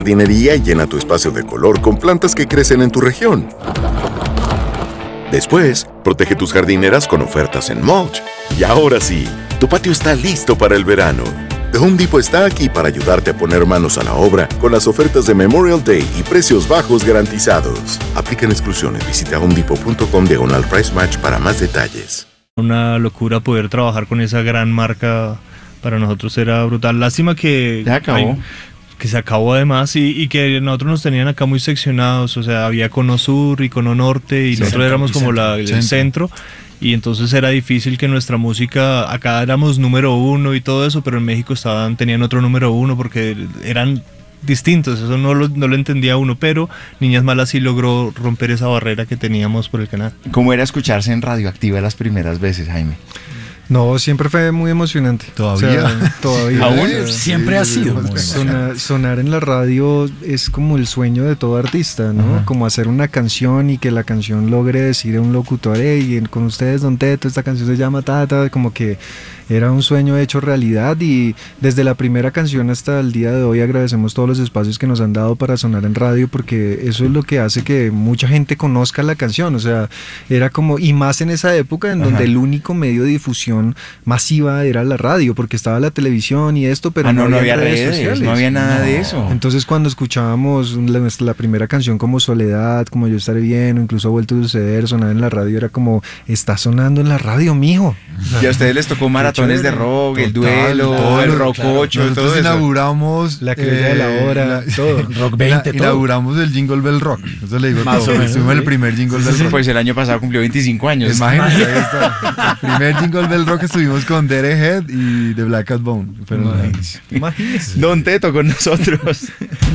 jardinería y llena tu espacio de color con plantas que crecen en tu región. Después, protege tus jardineras con ofertas en mulch. Y ahora sí, tu patio está listo para el verano. The Home Depot está aquí para ayudarte a poner manos a la obra con las ofertas de Memorial Day y precios bajos garantizados. Aplican exclusiones. Visita homedepot.com/price match para más detalles. Una locura poder trabajar con esa gran marca. Para nosotros era brutal. Lástima que se acabó. Que se acabó además y que nosotros nos tenían acá muy seccionados. O sea, había Cono Sur y Cono Norte y nosotros éramos como el centro. Y entonces era difícil que nuestra música, acá éramos número 1 y todo eso, pero en México tenían otro número 1 porque eran distintos, eso no lo entendía uno, pero Niñas Malas sí logró romper esa barrera que teníamos por el canal. ¿Cómo era escucharse en Radioactiva las primeras veces, Jaime? No, siempre fue muy emocionante. ¿Todavía? O sea, todavía. ¿Aún? Siempre ha sido muy sonar en la radio es como el sueño de todo artista, ¿no? Ajá. Como hacer una canción y que la canción logre decir a un locutor, hey, con ustedes, Don Teto, esta canción se llama como que era un sueño hecho realidad, y desde la primera canción hasta el día de hoy agradecemos todos los espacios que nos han dado para sonar en radio, porque eso es lo que hace que mucha gente conozca la canción. O sea, era como, y más en esa época en donde el único medio de difusión masiva era la radio, porque estaba la televisión y esto, pero no había redes sociales, no había nada de eso. Entonces cuando escuchábamos la primera canción como Soledad, como Yo Estaré Bien, o incluso Ha Vuelto a Suceder, sonar en la radio, era como, está sonando en la radio, mijo. Y a ustedes les tocó maratones de rock, el duelo, el rock 8, nosotros todo eso. inauguramos La criolla de la hora, todo. Rock 20, inauguramos el Jingle Bell Rock. Eso le digo Más todo. o menos. Fuimos el primer Jingle Bell Rock. Pues el año pasado cumplió 25 años. Imagínate, ahí está. El primer Jingle Bell Rock estuvimos con Derek Head y The Black Cat Bone. Imagínese. Don Teto con nosotros.